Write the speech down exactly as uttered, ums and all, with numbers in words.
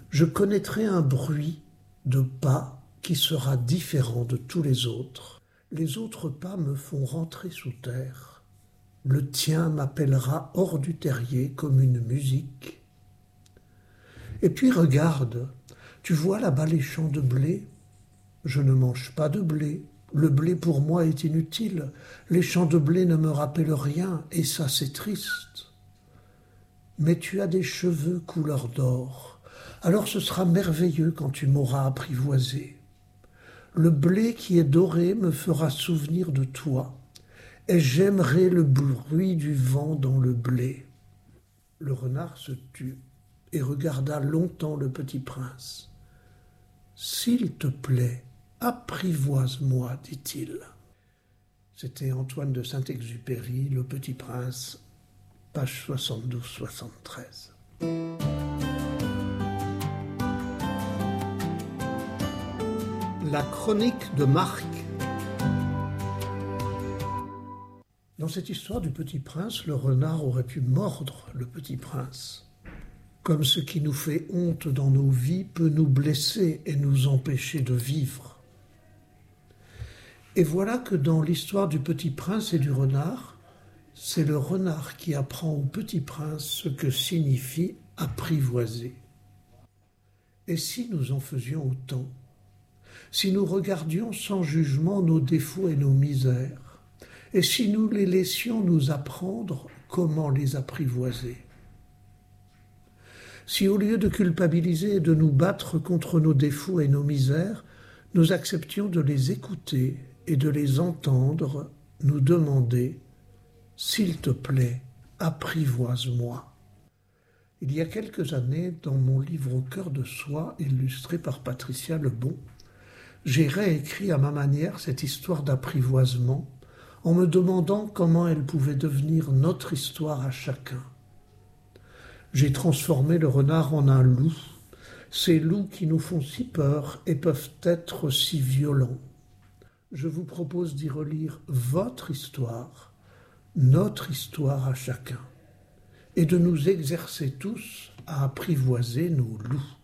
je connaîtrai un bruit de pas qui sera différent de tous les autres. Les autres pas me font rentrer sous terre. Le tien m'appellera hors du terrier comme une musique. Et puis regarde, tu vois là-bas les champs de blé? Je ne mange pas de blé. Le blé pour moi est inutile. Les champs de blé ne me rappellent rien, et ça c'est triste. Mais tu as des cheveux couleur d'or. Alors ce sera merveilleux quand tu m'auras apprivoisé. Le blé qui est doré me fera souvenir de toi, et j'aimerai le bruit du vent dans le blé. Le renard se tut et regarda longtemps le petit prince. S'il te plaît, apprivoise-moi, dit-il. C'était Antoine de Saint-Exupéry, Le Petit Prince, page soixante-douze soixante-treize. La chronique de Marc. Dans cette histoire du Petit Prince, le renard aurait pu mordre le Petit Prince. Comme ce qui nous fait honte dans nos vies peut nous blesser et nous empêcher de vivre. Et voilà que dans l'histoire du Petit Prince et du renard, c'est le renard qui apprend au Petit Prince ce que signifie apprivoiser. Et si nous en faisions autant? Si nous regardions sans jugement nos défauts et nos misères? Et si nous les laissions nous apprendre comment les apprivoiser? Si au lieu de culpabiliser et de nous battre contre nos défauts et nos misères, nous acceptions de les écouter et de les entendre nous demander « S'il te plaît, apprivoise-moi ». Il y a quelques années, dans mon livre Au cœur de soi, illustré par Patricia Lebon, j'ai réécrit à ma manière cette histoire d'apprivoisement en me demandant comment elle pouvait devenir notre histoire à chacun. J'ai transformé le renard en un loup, ces loups qui nous font si peur et peuvent être si violents. Je vous propose d'y relire votre histoire, notre histoire à chacun, et de nous exercer tous à apprivoiser nos loups.